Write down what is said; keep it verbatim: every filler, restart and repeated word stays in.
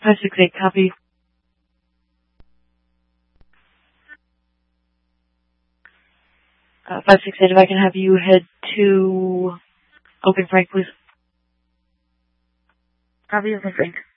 five six eight, copy. Uh, five six eight, if I can have you head to Oak and Frank, please. Copy, Oak and Frank.